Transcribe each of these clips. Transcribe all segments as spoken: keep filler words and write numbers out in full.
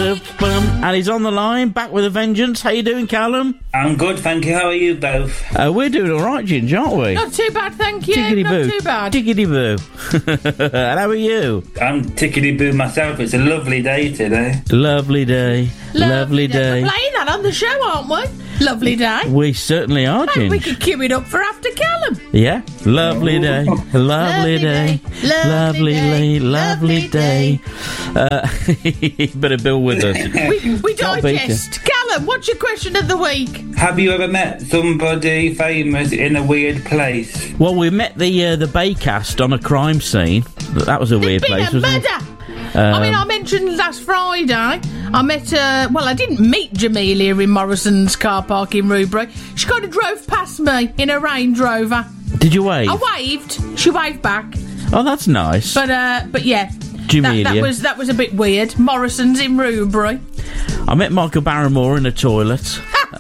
And he's on the line, back with a vengeance. How you doing, Callum? I'm good, thank you. How are you both? Uh, we're doing all right, Ginge, aren't we? Not too bad, thank you. Tickety Not boo. too bad. Tickety boo. And how are you? I'm tickety boo myself. It's a lovely day today. Lovely day. Lovely, lovely day. We're playing that on the show, aren't we? Lovely day. We certainly are, Maybe Ginge. we could cue it up for after Callum. Yeah. Lovely day. Lovely, Lovely day. day. Lovely Lovely, day. lovely day. Uh, better Bill with us. We, we Can't beat digest. Callum, what's your question of the week? Have you ever met somebody famous in a weird place? Well, we met the uh, the Baycast on a crime scene. That was a weird There's been place, a wasn't murder. it? I mean, Um, I mentioned last Friday, I met, uh, well, I didn't meet Jamelia in Morrison's car park in Rubery. She kind of drove past me in a Range Rover. Did you wave? I waved. She waved back. Oh, that's nice. But, uh, but yeah. Jamelia. That, that was that was a bit weird. Morrison's in Rubery. I met Michael Barrymore in a toilet.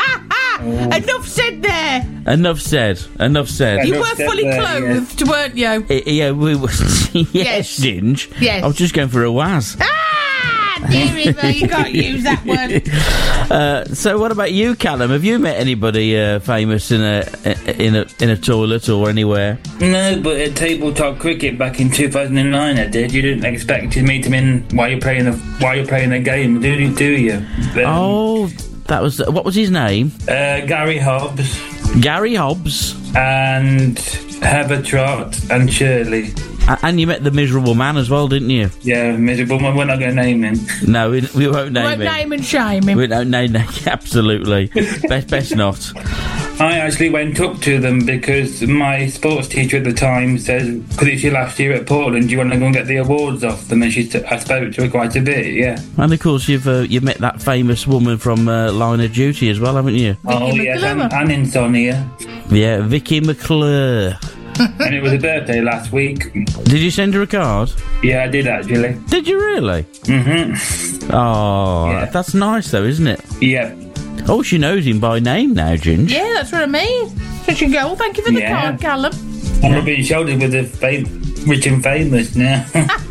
Enough said there. Enough said. Enough said. You Enough were said fully there, clothed, weren't you? I- yeah, we were. yes, Yes. Ginge. Yes. I was just going for a waz. Ah, dearie me, you can't use that word. Uh, so, what about you, Callum? Have you met anybody uh, famous in a in a in a toilet or anywhere? No, but at tabletop cricket back in two thousand nine, I did. You didn't expect to meet him in while you're playing the while you're playing the game, do you? Do you? But, Oh, that was what was his name? uh, Gary Hobbs Gary Hobbs. and Heather Trott and Shirley. A- And you met the miserable man as well, didn't you? Yeah, miserable. We're not going to name him. No, we, we won't name Won't him. name and shame him. We don't name him. Absolutely. best, best not. I actually went up to them because my sports teacher at the time said, because it's your last year at Portland, do you want to go and get the awards off them? And she, t- I spoke to her quite a bit, yeah. And of course, you've uh, you met that famous woman from uh, Line of Duty as well, haven't you? Oh, yes, and, McClure. and Insomnia. Yeah, Vicky McClure. And it was her birthday last week. Did you send her a card? Yeah, I did actually. Did you really? Mm-hmm. Oh, Yeah. that's nice though, isn't it? Yeah. Oh, she knows him by name now, Ginge. Yeah, that's what I mean. So she can go, well, thank you for the Yeah. card, Callum. I'm rubbing shoulders with the fam- rich and famous now.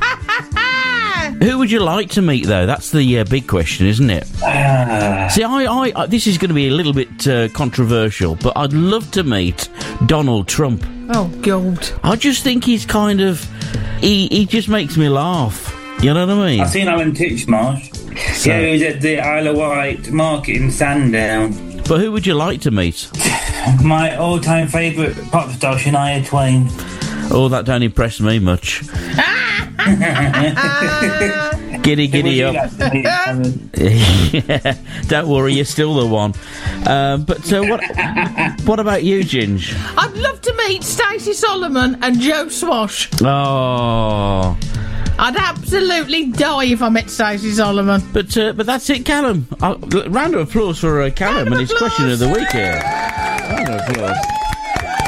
Who would you like to meet though? That's the uh, big question, isn't it? Ah, See, I, I, I this is going to be a little bit uh, controversial, but I'd love to meet Donald Trump. Oh, God. I just think he's kind of, he, he just makes me laugh. You know what I mean? I've seen Alan Titchmarsh. So- Yeah, he was at the Isle of Wight market in Sandown. But who would you like to meet? My all-time favourite pop star, Shania Twain. Oh, that don't impress me much. Giddy, giddy Who would you up. like to meet, Alan? Yeah, don't worry, you're still the one. Um, but uh, what what about you, Ginge? I'd love to meet Stacey Solomon and Joe Swash. Oh, I'd absolutely die if I met Stacey Solomon. but uh, but that's it, Callum. Uh, round of applause for uh, Callum Round of and his question of the applause. week here. Round of applause.